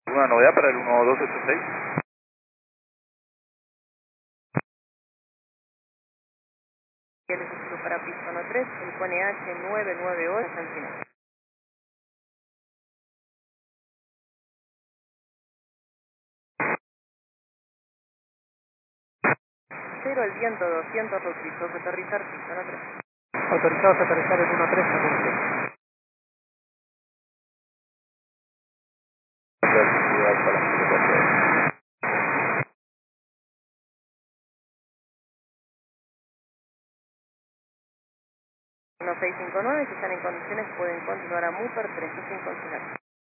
¿Alguna novedad para el 1286? El ejecutivo para piso 3, el pone H998 Sentinel. 0 el viento 200 autorizados a aterrizar piso 3. Autorizados a aterrizar en 1-3 también. Uno 659, si están en condiciones pueden continuar a Muper 3 sin considerar.